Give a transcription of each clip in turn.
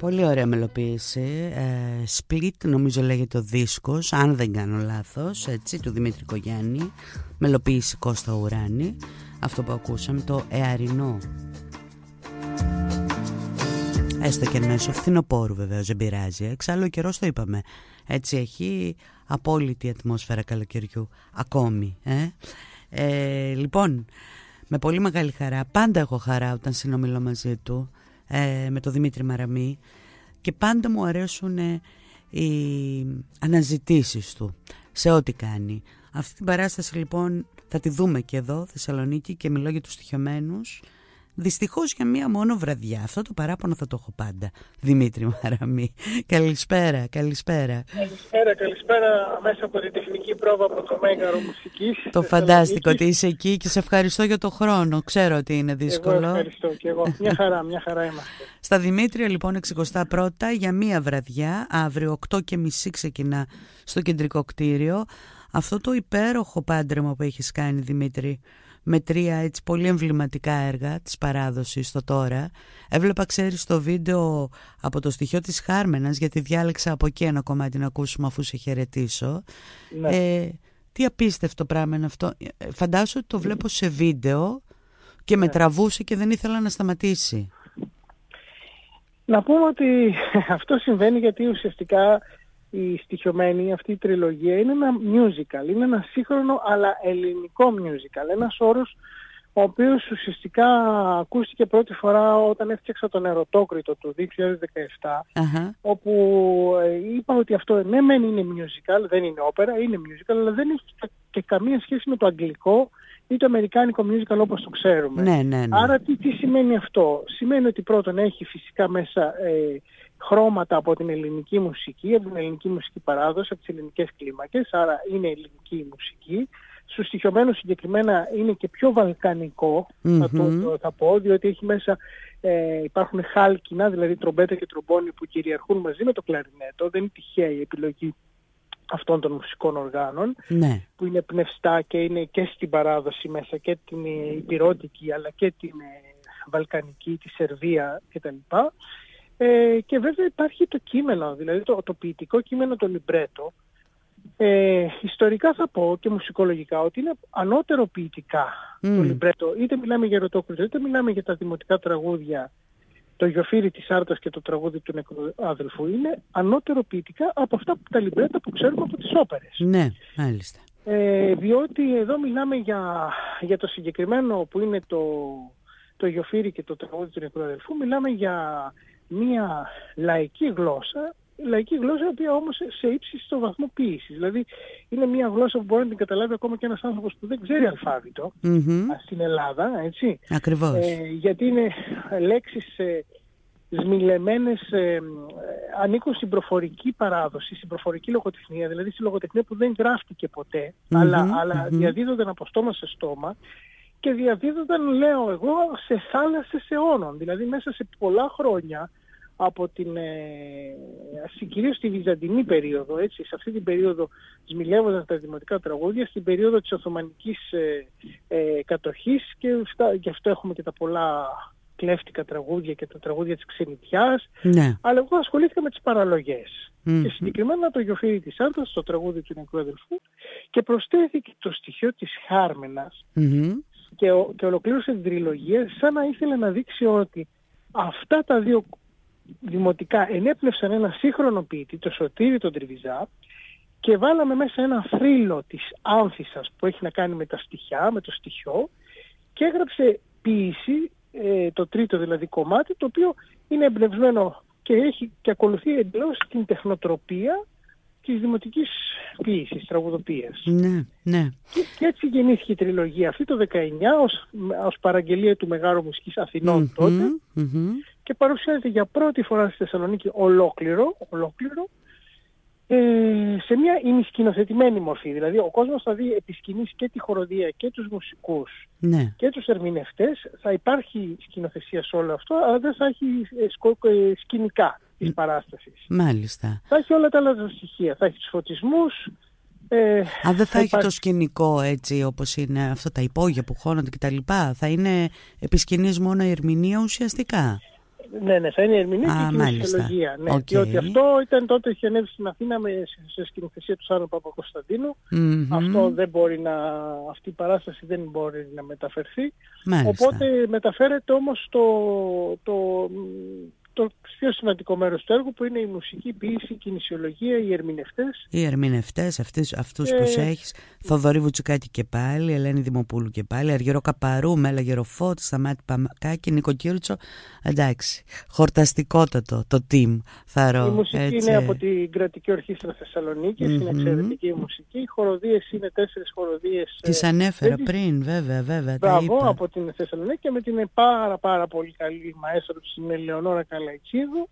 Πολύ ωραία μελοποίηση. Split νομίζω λέγεται ο δίσκος, αν δεν κάνω λάθος, έτσι, του Δημήτρη Κογιάννη. Μελοποίηση Κώστα Ουράνη. Αυτό που ακούσαμε, το Εαρινό. Έστω και μέσω φθινοπόρου βεβαίως, δεν πειράζει. Εξάλλου ο καιρός το είπαμε. Έτσι έχει απόλυτη ατμόσφαιρα καλοκαιριού ακόμη. Λοιπόν, με πολύ μεγάλη χαρά, πάντα έχω χαρά όταν συνομιλώ μαζί του, με τον Δημήτρη Μαραμή, και πάντα μου αρέσουν οι αναζητήσεις του σε ό,τι κάνει. Αυτή την παράσταση λοιπόν θα τη δούμε και εδώ Θεσσαλονίκη, και μιλώ για τους στοιχειωμένους. Δυστυχώς για μία μόνο βραδιά. Αυτό το παράπονο θα το έχω πάντα. Δημήτρη Μαραμή, καλησπέρα. Καλησπέρα μέσα από την τεχνική πρόβα από το Μέγαρο Μουσικής. Το φαντάστικο ότι είσαι εκεί και σε ευχαριστώ για το χρόνο. Ξέρω ότι είναι δύσκολο. Εγώ ευχαριστώ και εγώ. Μια χαρά είμαστε. Στα Δημήτρια λοιπόν 61 για μία βραδιά. Αύριο 8:30 ξεκινά στο κεντρικό κτίριο. Αυτό το υπέροχο πάντρεμα που έχεις κάνει, Δημήτρη, με 3 έτσι πολύ εμβληματικά έργα της παράδοσης στο τώρα. Έβλεπα, ξέρεις, το βίντεο από το στοιχείο της Χάρμενας, γιατί διάλεξα από εκεί ένα κομμάτι να ακούσουμε αφού σε χαιρετήσω. Ναι. Τι απίστευτο πράγμα είναι αυτό. Φαντάσου ότι το βλέπω σε βίντεο και με τραβούσε και δεν ήθελα να σταματήσει. Να πούμε ότι αυτό συμβαίνει γιατί ουσιαστικά η στοιχειωμένη, αυτή η τριλογία, είναι ένα musical, είναι ένα σύγχρονο αλλά ελληνικό musical. Ένας όρος ο οποίος ουσιαστικά ακούστηκε πρώτη φορά όταν έφτιαξα τον Ερωτόκριτο το 2017, όπου είπα ότι αυτό ναι μεν είναι musical, δεν είναι όπερα, είναι musical, αλλά δεν έχει και καμία σχέση με το αγγλικό ή το αμερικάνικο musical όπως το ξέρουμε. Ναι. Άρα τι σημαίνει αυτό? Σημαίνει ότι πρώτον έχει φυσικά μέσα χρώματα από την ελληνική μουσική, από την ελληνική μουσική παράδοση, από τις ελληνικές κλίμακες, άρα είναι ελληνική η μουσική. Στους στοιχειωμένους συγκεκριμένα είναι και πιο βαλκανικό, θα πω, διότι έχει μέσα, υπάρχουν χάλκινα, δηλαδή τρομπέτα και τρομπόνι που κυριαρχούν μαζί με το κλαρινέτο. Δεν είναι τυχαία η επιλογή αυτών των μουσικών οργάνων, που είναι πνευστά και είναι και στην παράδοση μέσα, και την υπηρώτικη αλλά και την βαλκανική, τη Σερβία κτλ. Και βέβαια υπάρχει το κείμενο, δηλαδή το ποιητικό κείμενο, το λιμπρέτο. Ιστορικά θα πω και μουσικολογικά ότι είναι ανώτερο ποιητικά το λιμπρέτο. Είτε μιλάμε για Ερωτόκριτο, είτε μιλάμε για τα δημοτικά τραγούδια, το Γιοφύρι της Άρτας και το τραγούδι του νεκρού αδελφού. Είναι ανώτερο ποιητικά από αυτά τα λιμπρέτα που ξέρουμε από τις όπερες. Ναι, μάλιστα. Διότι εδώ μιλάμε για το συγκεκριμένο που είναι το Γιοφύρι και το τραγούδι του νεκρού αδελφού. Μιλάμε για μια λαϊκή γλώσσα, η οποία όμως σε ύψιστο βαθμό ποίησης. Δηλαδή είναι μια γλώσσα που μπορεί να την καταλάβει ακόμα και ένας άνθρωπος που δεν ξέρει αλφάβητο στην Ελλάδα, έτσι. Ακριβώς. Γιατί είναι λέξεις σμιλεμένες, ανήκουν στην προφορική παράδοση, στην προφορική λογοτεχνία, δηλαδή στη λογοτεχνία που δεν γράφτηκε ποτέ, αλλά διαδίδονταν από στόμα σε στόμα. Και διαδίδονταν, λέω εγώ, σε θάλασσες αιώνων. Δηλαδή μέσα σε πολλά χρόνια από κυρίως στη Βυζαντινή περίοδο, έτσι, σε αυτή την περίοδο σμιλεύονταν τα δημοτικά τραγούδια, στην περίοδο της Οθωμανικής κατοχής, και γι' αυτό έχουμε και τα πολλά κλέφτικα τραγούδια και τα τραγούδια της ξενιτιάς. Ναι. Αλλά εγώ ασχολήθηκα με τις παραλογές. Και συγκεκριμένα το Γιοφύρι της Άρτας, το τραγούδι του νεκρού αδελφού, και προσθέθηκε το στοιχείο της Χάρμενας και ολοκλήρωσε την τριλογία σαν να ήθελε να δείξει ότι αυτά τα δύο δημοτικά ενέπνευσαν ένα σύγχρονο ποιητή, το Σωτήρη τον Τριβιζά, και βάλαμε μέσα ένα θρύλο της Άμφισσας που έχει να κάνει με τα στοιχιά, με το στοιχιό, και έγραψε ποίηση, το τρίτο δηλαδή κομμάτι, το οποίο είναι εμπνευσμένο και ακολουθεί εντελώς την τεχνοτροπία της δημοτικής ποίησης, τραγουδοποίησης. Ναι. Και έτσι γεννήθηκε η τριλογία αυτή το 19 ως παραγγελία του Μεγάρου Μουσικής Αθηνών τότε, και παρουσιάζεται για πρώτη φορά στη Θεσσαλονίκη ολόκληρο σε μια ημισκηνοθετημένη μορφή. Δηλαδή ο κόσμος θα δει επί σκηνής και τη χοροδία και τους μουσικούς και τους ερμηνευτές. Θα υπάρχει σκηνοθεσία σε όλο αυτό, αλλά δεν θα έχει σκηνικά της παράστασης. Μάλιστα. Θα έχει όλα τα άλλα στοιχεία. Θα έχει τους φωτισμούς. Δεν θα έχει το σκηνικό έτσι όπως είναι αυτά τα υπόγεια που χώνονται κτλ. Θα είναι επί σκηνής μόνο η ερμηνεία ουσιαστικά. Ναι, θα είναι η ερμηνεία και η κινησιολογία. Ναι, διότι αυτό ήταν τότε, είχε ανέβει στην Αθήνα σε σκηνοθεσία του Σάρων Παπακοσταντίνου. Αυτό δεν μπορεί αυτή η παράσταση δεν μπορεί να μεταφερθεί. Μάλιστα. Οπότε μεταφέρεται όμως το πιο σημαντικό μέρος του έργου, που είναι η μουσική, η ποίηση, η κινησιολογία, οι ερμηνευτές. Οι ερμηνευτές, αυτούς που έχεις, Θοδωρή Βουτσικάκη και πάλι, Ελένη Δημοπούλου και πάλι, Αργυρό Καπαρού, Μέλα Γεροφώτη, Σταμάτη Παμακάκη, Νίκο Κίρουτσο. Εντάξει, χορταστικότατο το team, θαρώ. Η μουσική είναι από την Κρατική Ορχήστρα Θεσσαλονίκης, είναι εξαιρετική η μουσική. Οι χοροδίες είναι 4 χοροδίες. Τις ανέφερα πριν, βέβαια. Μπράβο, από την Θεσσαλονίκη, και με την πάρα πολύ καλή μαέστρο την Ελεονόρα Καλαϊκίδου.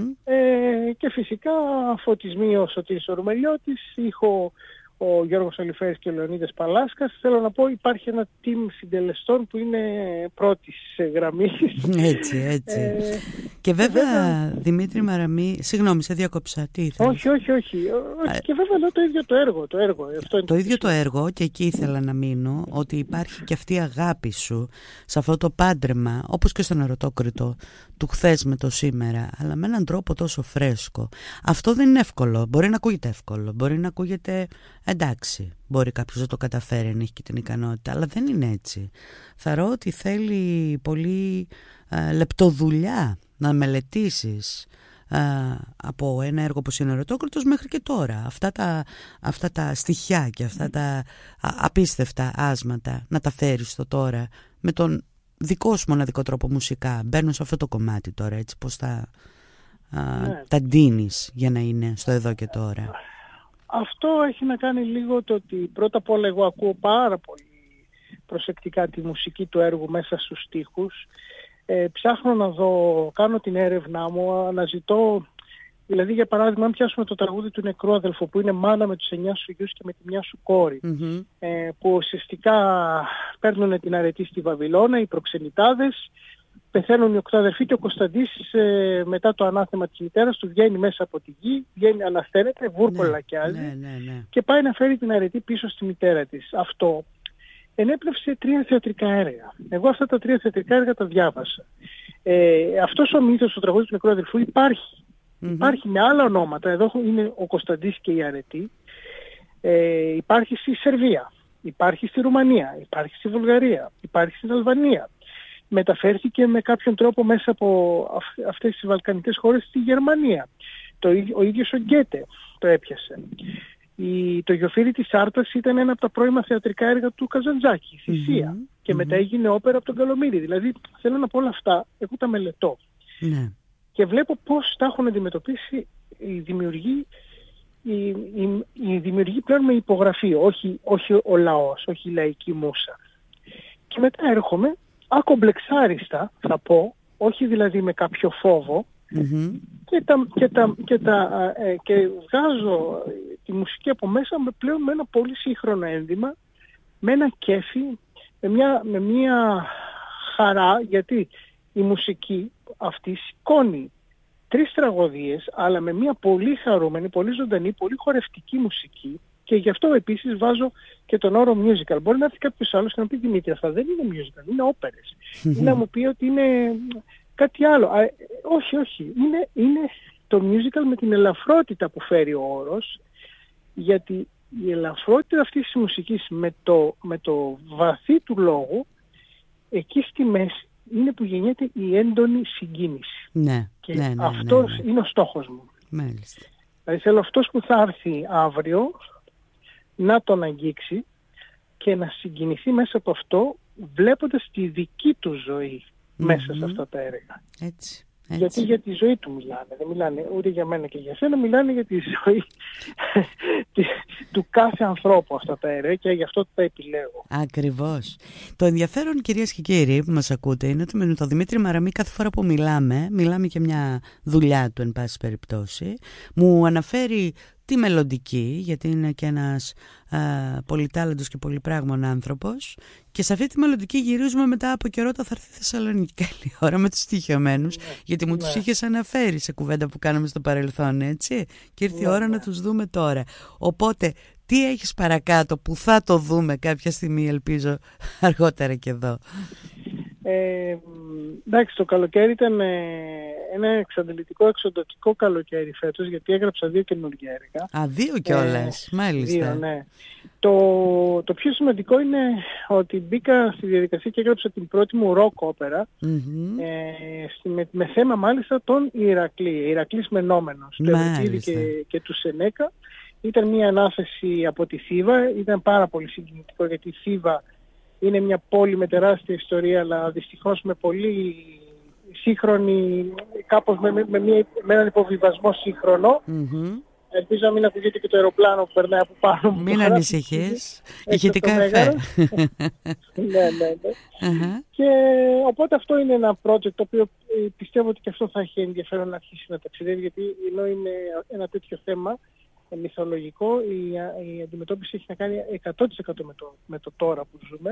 Και φυσικά φωτισμοί ο Σωτήρης Ορμελιώτης, ήχο ο Γιώργος Αλιφέρης και ο Λεωνίδας Παλάσκας. Θέλω να πω, υπάρχει ένα team συντελεστών που είναι πρώτης γραμμής. Έτσι. Και βέβαια, Δημήτρη Μαραμή, συγγνώμη, σε διακόψα, τι ήθελες? Όχι. Και βέβαια λέω το ίδιο το έργο. Το ίδιο το έργο, και εκεί ήθελα να μείνω, ότι υπάρχει και αυτή η αγάπη σου σε αυτό το πάντρεμα, όπως και στον Ερωτόκριτο, του χθες με το σήμερα, αλλά με έναν τρόπο τόσο φρέσκο. Αυτό δεν είναι εύκολο. Μπορεί να ακούγεται εύκολο, μπορεί να ακούγεται εντάξει, μπορεί κάποιος να το καταφέρει αν έχει και την ικανότητα, αλλά δεν είναι έτσι. Θαρώ ότι θέλει πολύ λεπτοδουλειά να μελετήσεις από ένα έργο που είναι Ερωτόκριτος μέχρι και τώρα. Αυτά τα στοιχεία και αυτά τα απίστευτα άσματα να τα φέρεις στο τώρα με τον δικό σου μοναδικό τρόπο μουσικά. Μπαίνω σε αυτό το κομμάτι τώρα, έτσι, πώς τα ντύνεις για να είναι στο εδώ και τώρα. Αυτό έχει να κάνει λίγο το ότι πρώτα απ' όλα εγώ ακούω πάρα πολύ προσεκτικά τη μουσική του έργου μέσα στους στίχους. Ψάχνω να δω, κάνω την έρευνά μου, αναζητώ, δηλαδή για παράδειγμα αν πιάσουμε το τραγούδι του Νεκρού Αδελφού, που είναι μάνα με τους 9 σου γιους και με τη μια σου κόρη, που ουσιαστικά παίρνουν την αρετή στη Βαβυλώνα, οι προξενητάδες, πεθαίνουν οι 8 αδερφοί και ο Κωνσταντής μετά το ανάθεμα της μητέρας του βγαίνει μέσα από τη γη, ανασταίνεται, βούρκολακιάζει και πάει να φέρει την αρετή πίσω στη μητέρα της. Αυτό ενέπνευσε 3 θεατρικά έργα. Εγώ αυτά τα 3 θεατρικά έργα τα διάβασα. Αυτός ο μύθος του τραγούδι του Νεκρού Αδελφού υπάρχει. Υπάρχει με άλλα ονόματα. Εδώ είναι ο Κωνσταντής και η αρετή. Υπάρχει στη Σερβία, υπάρχει στη Ρουμανία, υπάρχει στη Βουλγαρία, υπάρχει στην Αλβανία. Μεταφέρθηκε με κάποιον τρόπο μέσα από αυτές τις βαλκανικές χώρες στη Γερμανία. Ο ίδιος ο Γκέτε το έπιασε. Το Γιοφύρι της Άρτας ήταν ένα από τα πρώιμα θεατρικά έργα του Καζαντζάκη, η Θυσία. Και μετά έγινε όπερα από τον Καλομήρη. Δηλαδή θέλω να πω όλα αυτά, εγώ τα μελετώ. Και βλέπω πώς τα έχουν αντιμετωπίσει οι δημιουργοί πλέον με υπογραφή, όχι ο λαός, όχι η λαϊκή μούσα. Και μετά έρχομαι ακομπλεξάριστα, θα πω, όχι δηλαδή με κάποιο φόβο, και βγάζω τη μουσική από μέσα πλέον με ένα πολύ σύγχρονο ένδυμα, με ένα κέφι, με μια χαρά, γιατί η μουσική αυτή σηκώνει 3 τραγωδίες, αλλά με μια πολύ χαρούμενη, πολύ ζωντανή, πολύ χορευτική μουσική. Και γι' αυτό επίσης βάζω και τον όρο musical. Μπορεί να έρθει κάποιος άλλος και να πει Δημήτρη, αυτά δεν είναι musical, είναι όπερες. Ή να μου πει ότι είναι κάτι άλλο. Όχι. Είναι το musical με την ελαφρότητα που φέρει ο όρος, γιατί η ελαφρότητα αυτής της μουσικής με το βαθύ του λόγου, εκεί στη μέση είναι που γεννιέται η έντονη συγκίνηση. Και αυτός είναι ο στόχος μου. Μάλιστα. Δηλαδή θέλω αυτός που θα έρθει αύριο να τον αγγίξει και να συγκινηθεί μέσα από αυτό, βλέποντας τη δική του ζωή μέσα σε αυτά τα έργα. Έτσι. Γιατί για τη ζωή του μιλάνε, δεν μιλάνε ούτε για μένα και για σένα, μιλάνε για τη ζωή του κάθε ανθρώπου αυτά τα έργα, και γι' αυτό τα επιλέγω. Ακριβώς. Το ενδιαφέρον, κυρίες και κύριοι που μας ακούτε, είναι ότι με τον Δημήτρη Μαραμή κάθε φορά που μιλάμε και μια δουλειά του εν πάση περιπτώσει, μου αναφέρει τη μελλοντική, γιατί είναι και ένας πολυτάλαντος και πολυπράγμων άνθρωπος, και σε αυτή τη μελλοντική γυρίζουμε μετά από καιρό, θα έρθει Θεσσαλονίκη καλή ώρα με τους στοιχειωμένους, γιατί μου τους είχες αναφέρει σε κουβέντα που κάναμε στο παρελθόν, έτσι, και ήρθε η ώρα να τους δούμε τώρα. Οπότε Τι έχεις παρακάτω που θα το δούμε κάποια στιγμή, ελπίζω αργότερα και εδώ? Εντάξει, το καλοκαίρι ήταν ένα εξαντλητικό, εξοντοτικό καλοκαίρι φέτος, γιατί έγραψα 2 καινούργια έργα. 2 κιόλας, μάλιστα. 2, ναι. Το πιο σημαντικό είναι ότι μπήκα στη διαδικασία και έγραψα την πρώτη μου ροκ όπερα, με θέμα μάλιστα τον Ηρακλή, Ηρακλής Μενόμενος, του Ευκλήδη και του Σενέκα. Ήταν μια ανάθεση από τη Θήβα, ήταν πάρα πολύ συγκινητικό, γιατί η Θήβα είναι μια πόλη με τεράστια ιστορία, αλλά δυστυχώς με πολύ σύγχρονη, κάπως με έναν υποβιβασμό σύγχρονο. Ελπίζω να μην ακούγεται και το αεροπλάνο που περνάει από πάνω μου. Μην ανησυχείς, ηχητικά εφέ. Ναι. Και οπότε αυτό είναι ένα project το οποίο πιστεύω ότι και αυτό θα έχει ενδιαφέρον να αρχίσει να ταξιδεύει, γιατί ενώ είναι ένα τέτοιο θέμα μυθολογικό, η αντιμετώπιση έχει να κάνει 100% με το τώρα που ζούμε.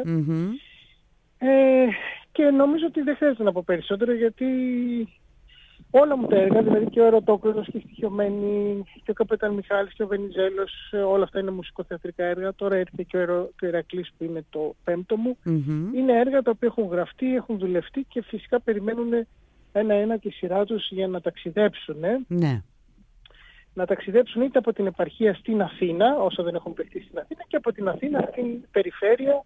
Και νομίζω ότι δεν χρειάζεται να πω περισσότερο, γιατί όλα μου τα έργα, δηλαδή και ο Ερωτόκριτος και η Στοιχειωμένη και ο Καπετάν Μιχάλης και ο Βενιζέλος, όλα αυτά είναι μουσικοθεατρικά έργα. Τώρα έρχεται και ο Ηρακλής που είναι το 5ο μου. Είναι έργα τα οποία έχουν γραφτεί, έχουν δουλευτεί και φυσικά περιμένουν ένα-ένα τη σειρά τους για να ταξιδέψουν. Ναι. Να ταξιδέψουν είτε από την επαρχία στην Αθήνα, όσο δεν έχουν παιχτεί στην Αθήνα, και από την Αθήνα στην περιφέρεια.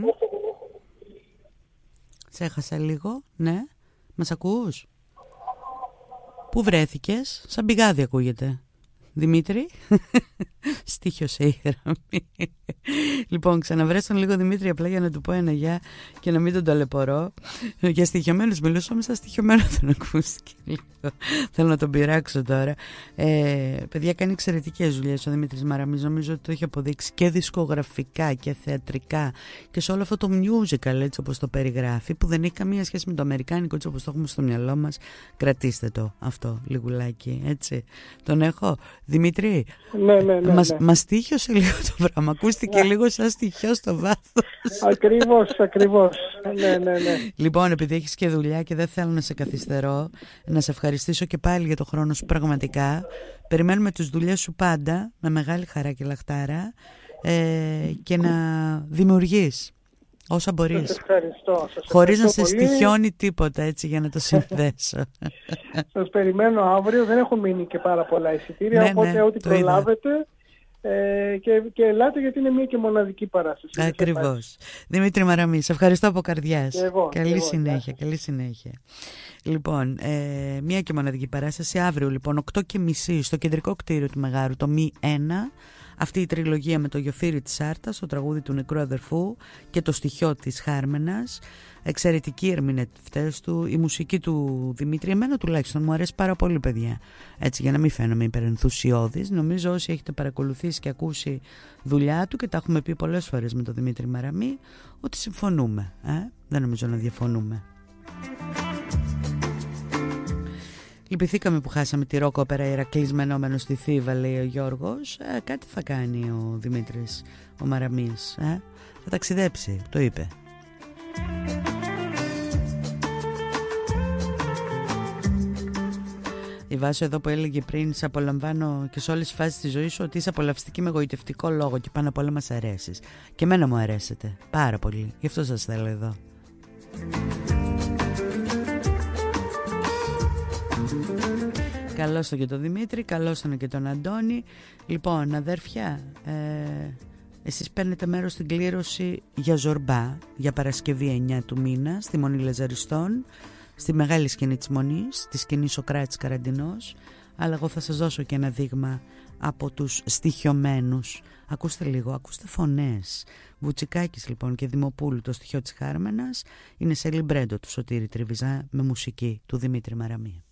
Σε έχασα λίγο, ναι. Μας ακούς? Πού βρέθηκες? Σαν πηγάδι ακούγεται. Δημήτρη, στίχιωσε η γραμμή. Λοιπόν, ξαναβρες τον λίγο Δημήτρη, απλά για να του πω ένα γεια και να μην τον ταλαιπωρώ. Για στοιχειωμένους μιλούσαμε, σαν στοιχειωμένο δεν ακούστηκε λίγο. Θέλω να τον πειράξω τώρα. Παιδιά, κάνει εξαιρετικές δουλειές ο Δημήτρης Μαραμής. Νομίζω ότι το έχει αποδείξει και δισκογραφικά και θεατρικά και σε όλο αυτό το musical, έτσι όπως το περιγράφει, που δεν έχει καμία σχέση με το αμερικάνικο, έτσι όπως το έχουμε στο μυαλό μας. Κρατήστε το αυτό λιγουλάκι, έτσι. Τον έχω. Δημήτρη, ναι. Μας στοίχιωσε λίγο το πράγμα. Ακούστηκε λίγο σαν στοιχειό στο βάθος. Ακριβώς. Ναι. Λοιπόν, επειδή έχεις και δουλειά και δεν θέλω να σε καθυστερώ, να σε ευχαριστήσω και πάλι για το χρόνο σου πραγματικά. Περιμένουμε τις δουλειές σου πάντα με μεγάλη χαρά και λαχτάρα, και να δημιουργείς όσα μπορείς. Σας ευχαριστώ. Χωρίς να σε στοιχιώνει τίποτα, έτσι, για να το συνδέσω. Σας περιμένω αύριο. Δεν έχουν μείνει και πάρα πολλά εισιτήρια, οπότε ό,τι προλάβετε. Και ελάτε, γιατί είναι μία και μοναδική παράσταση. Ακριβώς. Δημήτρη Μαραμή, σε ευχαριστώ από καρδιάς. Καλή συνέχεια. Λοιπόν, μία και μοναδική παράσταση αύριο, λοιπόν, 8:30 στο κεντρικό κτίριο του Μεγάρου, το Μη 1. Αυτή η τριλογία με το Γιοφύρι της Άρτας, το τραγούδι του νεκρού αδερφού και το στοιχειό της Χάρμενας. Εξαιρετικοί ερμηνευτές του, η μουσική του Δημήτρη, εμένα τουλάχιστον μου αρέσει πάρα πολύ, παιδιά. Έτσι, για να μην φαίνομαι υπερενθουσιώδης. Νομίζω όσοι έχετε παρακολουθήσει και ακούσει δουλειά του, και τα έχουμε πει πολλές φορές με τον Δημήτρη Μαραμή, ότι συμφωνούμε. Δεν νομίζω να διαφωνούμε. Λυπηθήκαμε που χάσαμε τη ροκ όπερα Ηρακλής Μενόμενος στη Θήβα, λέει ο Γιώργος. Κάτι θα κάνει ο Δημήτρης ο Μαραμής. Θα ταξιδέψει, το είπε. Η Βάσο εδώ που έλεγε πριν, σε απολαμβάνω και σε όλες τις φάσεις της ζωής σου, ότι είσαι απολαυστική με εγωιτευτικό λόγο και πάνω απ' όλα μας αρέσεις. Και εμένα μου αρέσετε πάρα πολύ, γι' αυτό σας θέλω εδώ. Καλώς τον και τον Δημήτρη, καλώς τον και τον Αντώνη. Λοιπόν, αδέρφια, εσείς παίρνετε μέρος στην κλήρωση για Ζορμπά, για Παρασκευή 9 του μήνα, στη Μονή Λαζαριστών, στη μεγάλη σκηνή της Μονής, τη σκηνή Σοκράτης Καραντινός. Αλλά εγώ θα σας δώσω και ένα δείγμα από τους στοιχειωμένους. Ακούστε λίγο, ακούστε φωνές. Βουτσικάκης λοιπόν και Δημοπούλου, το στοιχειό της Χάρμενας, είναι σε λιμπρέντο του Σωτήρη Τριβιζά με μουσική του Δημήτρη Μαραμή.